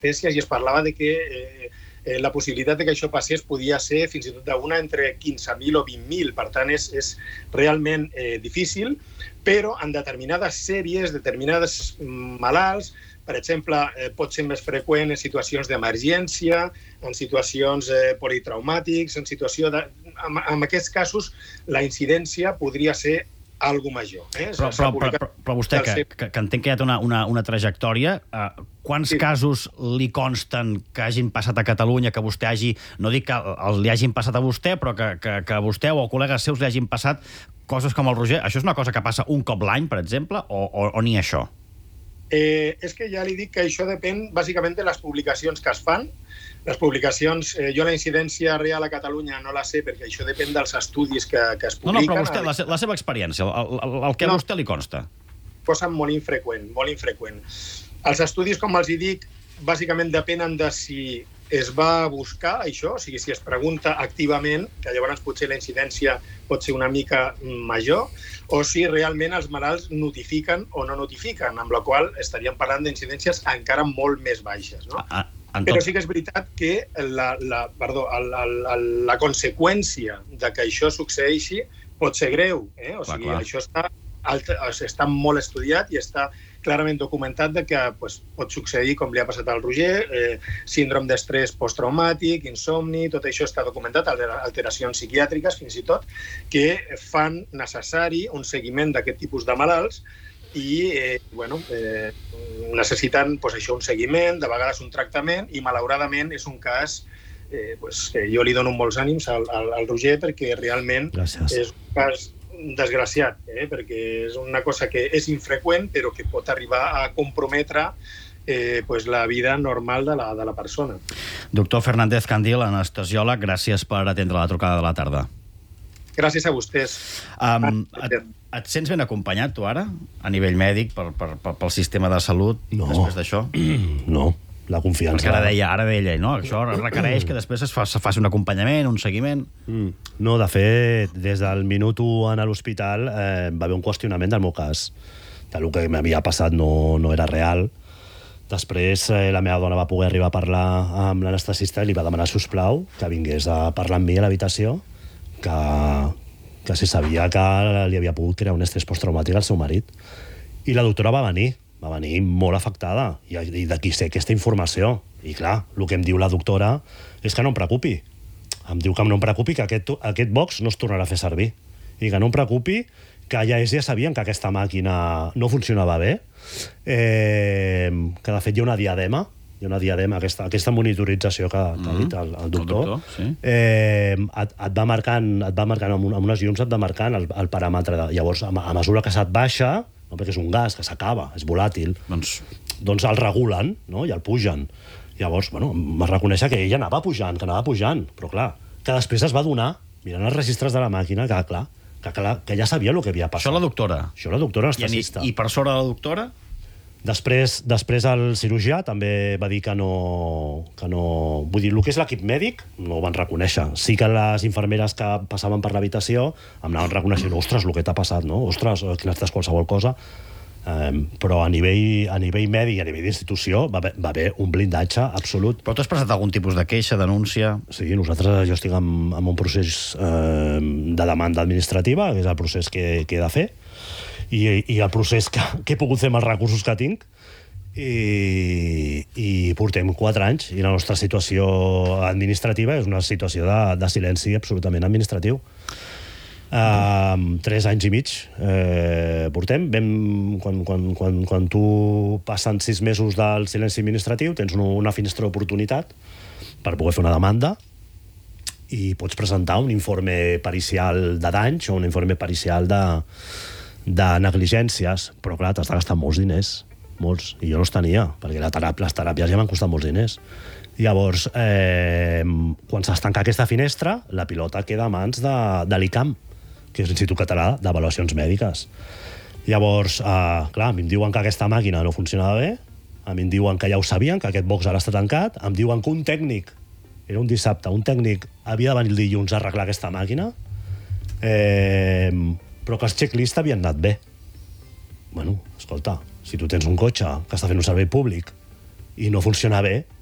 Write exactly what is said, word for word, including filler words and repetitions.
i es parlava de que eh, eh, la possibilitat de que això passés podia ser fins i tot d'una entre quinze mil o vint mil. Per tant, és, és realment eh, difícil, però en determinades sèries, determinades malalts, per exemple, eh, pot ser més freqüent en situacions d'emergència, en situacions eh, politraumàtics, en situació de... En, en aquests casos, la incidència podria ser algo major. Eh? Però, però, però, però, però vostè, que, que, que entenc que hi ha una, una, una trajectòria, eh, quants sí. casos li consten que hagin passat a Catalunya, que vostè hagi... No dic que els li hagin passat a vostè, però que, que, que vostè o col·legues seus li hagin passat coses com el Roger? Això és una cosa que passa un cop l'any, per exemple, o, o, o ni això? Eh, és que ja li dic que això depèn bàsicament de les publicacions que es fan. Les publicacions, eh, jo la incidència real a Catalunya no la sé perquè això depèn dels estudis que, que es publiquen. No, no, però vostè, la, la seva experiència, el, el, el que no, a vostè li consta. Cosa molt infreqüent, molt infreqüent. Els estudis, com els hi dic, bàsicament depenen de si es va buscar això, o sigui, si es pregunta activament, que llavors potser la incidència pot ser una mica major, o si realment els malalts notifiquen o no notifiquen, amb la qual estaríem parlant d'incidències encara molt més baixes. No? Ah, tot... Però sí que és veritat que la, la, perdó, el, el, la conseqüència de que això succeeixi pot ser greu. Eh? O sigui, clar, clar. Això està, està molt estudiat i està clarament documentat de que pues, pot succeir, com li ha passat al Roger, eh, síndrom d'estrès posttraumàtic, insomni, tot això està documentat, alteracions psiquiàtriques fins i tot, que fan necessari un seguiment d'aquest tipus de malalts i eh, bueno, eh, necessiten pues, això, un seguiment, de vegades un tractament, i malauradament és un cas eh, pues, que jo li dono molts ànims al, al, al Roger perquè realment Gràcies. És un cas desgraciat, eh? perquè és una cosa que és infreqüent però que pot arribar a comprometre eh, pues la vida normal de la, de la persona. Doctor Fernández Candil, anestesiòleg, gràcies per atendre la trucada de la tarda. Gràcies a vostès. Um, et, et sents ben acompanyat, tu, ara, a nivell mèdic, per, per, per, pel sistema de salut, no. després d'això? No, la confiança... Perquè ara deia, ara deia no? Això requereix que després es, fa, es faci un acompanyament, un seguiment... Mm. No, de fet, des del minut u a l'hospital eh, va haver un qüestionament del meu cas. Del que m'havia passat no, no era real. Després eh, la meva dona va poder arribar a parlar amb l'anestesista i li va demanar, sisplau, que vingués a parlar amb mi a l'habitació, que, que si sabia que li havia pogut crear un estrès posttraumàtic al seu marit. I la doctora va venir, va venir molt afectada, i, i d'aquí sé aquesta informació. I clar, el que em diu la doctora és que no em preocupi. Em diu que no em preocupi que aquest, aquest box no es tornarà a fer servir. I que no em preocupi que ja ells ja sabien que aquesta màquina no funcionava bé, eh, que de fet hi ha una diadema, hi ha una diadema, aquesta, aquesta monitorització que mm-hmm. t'ha dit el, el doctor, el doctor sí. eh, et, et va marcant, et va marcant amb, un, amb unes llums et va marcant el, el paràmetre. De, llavors, a, a mesura que se't baixa, no, perquè és un gas que s'acaba, és volàtil, doncs, doncs el regulen, no? I el pugen. Llavors, bueno, em va reconèixer que ella anava pujant, que anava pujant, però clar, que després es va donar, mirant els registres de la màquina, que clar, que, clar, que ja sabia el que havia passat. Això la doctora? Això la doctora anestesista. I, I per sobre de la doctora? Després, després el cirurgià també va dir que no, que no... Vull dir, el que és l'equip mèdic no ho van reconèixer. Sí que les infermeres que passaven per l'habitació em anaven reconeixent, ostres, el que t'ha passat, no? Ostres, que necessites qualsevol cosa. Um, però a nivell, a nivell mèdic i a nivell d'institució va, va haver un blindatge absolut. Però tu has presentat algun tipus de queixa, denúncia? Sí, nosaltres, jo estic en, en un procés eh, de demanda administrativa, que és el procés que, que he de fer, i, i el procés que, que he pogut fer amb els recursos que tinc, i, i portem quatre anys, i la nostra situació administrativa és una situació de, de silenci absolutament administratiu. Uh, tres anys i mig eh, portem. Vam, quan, quan, quan, quan tu passen sis mesos del silenci administratiu, tens una, una finestra d'oportunitat per poder fer una demanda i pots presentar un informe pericial de danys o un informe pericial de, de negligències, però clar, t'has de gastar molts diners, molts, i jo no els tenia, perquè la teràpia, les teràpies ja m'han costat molts diners. Llavors, eh, quan s'estanca aquesta finestra, la pilota queda a mans de, de l'I C A M, que és l'Institut Català d'Avaluacions Mèdiques. Llavors, eh, clar, a mi em diuen que aquesta màquina no funcionava bé, a mi em diuen que ja ho sabien, que aquest box ara està tancat, em diuen que un tècnic, era un dissabte, un tècnic havia de venir el dilluns a arreglar aquesta màquina, eh, però que els checklists havien anat bé. Bueno, escolta, si tu tens un cotxe que està fent un servei públic i no funciona bé,